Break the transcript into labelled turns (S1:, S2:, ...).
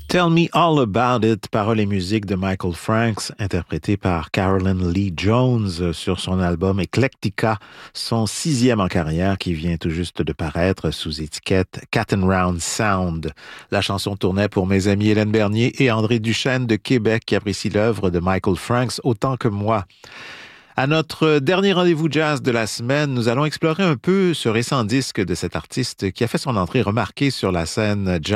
S1: Tell Me All About It, paroles et musique de Michael Franks, interprété par Carolyn Lee Jones sur son album Eclectica, son 6e en carrière qui vient tout juste de paraître sous étiquette Cat and Round Sound. La chanson tournait pour mes amis Hélène Bernier et André Duchesne de Québec qui apprécient l'œuvre de Michael Franks autant que moi. À notre dernier rendez-vous jazz de la semaine, nous allons explorer un peu ce récent disque de cet artiste qui a fait son entrée remarquée sur la scène jazz